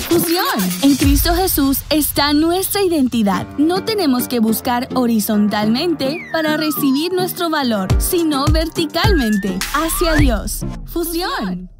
Fusión. En Cristo Jesús está nuestra identidad. No tenemos que buscar horizontalmente para recibir nuestro valor, sino verticalmente, hacia Dios. Fusión.